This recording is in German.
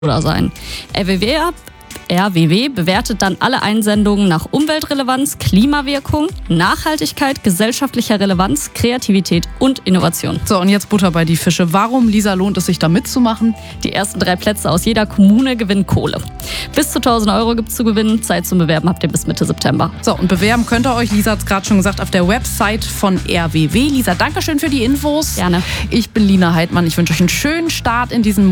sein. RWW bewertet dann alle Einsendungen nach Umweltrelevanz, Klimawirkung, Nachhaltigkeit, gesellschaftlicher Relevanz, Kreativität und Innovation. So, und jetzt Butter bei die Fische. Warum, Lisa, lohnt es sich da mitzumachen? Die ersten 3 Plätze aus jeder Kommune gewinnen Kohle. Bis zu 1.000 Euro gibt es zu gewinnen. Zeit zum Bewerben habt ihr bis Mitte September. So, und bewerben könnt ihr euch, Lisa hat es gerade schon gesagt, auf der Website von RWW. Lisa, danke schön für die Infos. Gerne. Ich bin Lina Heidmann. Ich wünsche euch einen schönen Start in diesen